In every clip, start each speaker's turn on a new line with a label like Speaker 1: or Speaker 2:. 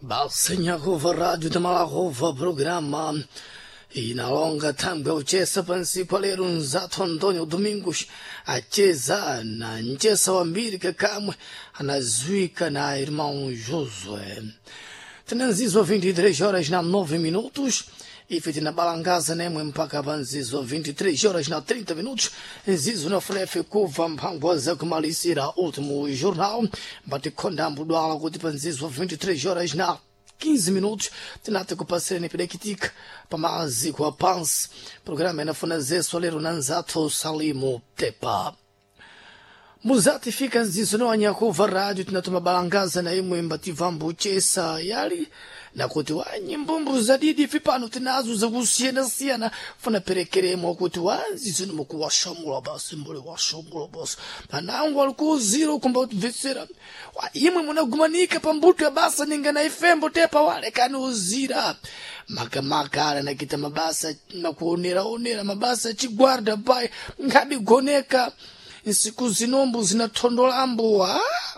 Speaker 1: Balsenhakova Rádio da Malahova programa inalonga tangu ya uchesa pansipo lero Nzato Antônio Domingos acheza na Nchesa wa mbili kakamwe anazuika na irmão Josué. Tenanzizwa 23 horas na 9 minutos ifiti na balangaza nemwe mpaka panzizwa 23 horas na 30 minutos nzizo na frefe kuva mpango za kumalisira último jornal batikonda mbudwala kuti panzizwa 23 horas na 15 minutos tinate kupaseni pidekitika pamaziko a pans programa inafuna zeso lero na Nzato Salimu Tepa muzati fika nzizo no anyakuva rádio tinatuma balangaza na imwe mbativambu uchesa yali na kuti wanyimbo zadidi vipano tinazo za kusiyana funa perekeremo kuti wanzizo nimukuwashamula basi mbole washamula basi anangu alikuzira kumba utvetsera imwe munagumanika pambuto ya basa ninga na ifembo tepa wale kani uzira makamaka nakita mabasa nakuonera mabasa chiguarda pai ngabigoneka nsiku zinombu zinatondolambo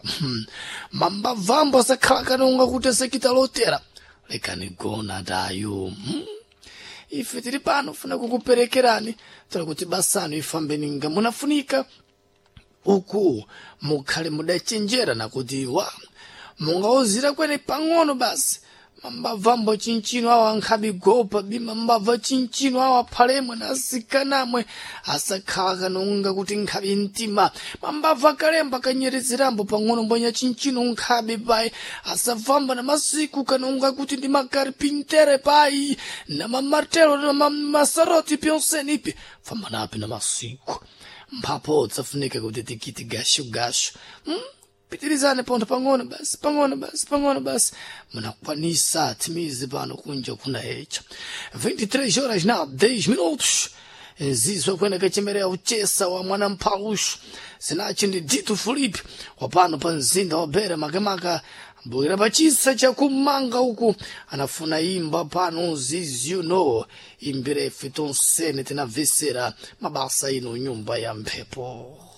Speaker 1: mambavambo sakhalakana kuti sekitalotera lekani gona dayo ife tiri pano funa kukuperekerani tala kuti basano ifambeni nga munafunika uku mukhale mudachenjera na kuti mungauzira kwene pang'ono basi mambavambo chinchino awa nkhabigopa bimambava chinchino awa phalemwe na asikanamwe asakhalakana kuti nkhabi mtima mambava kalemba kanyerezerambo pang'ono mbonya chinchino nkhabi pai asavamba na masiku kanunga kuti ndi makarpintere pai na mamartelo na masaroti pyonsenipi famba napi na masiku mphapo tsafunika kuti tikiti gasho pitirizane ponto pang'ono basi munakwanisa timizi pano kunja kuna hecha 23 horas na 10 minutos nzizwa kwena kachemerea uchesa wa mwana mpalushu sinachi ndi Dito Filipe wapano pa mzinda wa Beira makamaka bwera pachisa cha kumanga uku anafuna imba pano zizi imbire fitonsene tinavesera mabasa ino nyumba ya mphepo.